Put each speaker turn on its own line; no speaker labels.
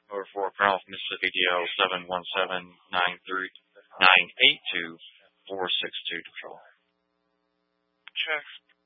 Or for Colonel Mississippi DL 717-982-462 to patrol.
Check.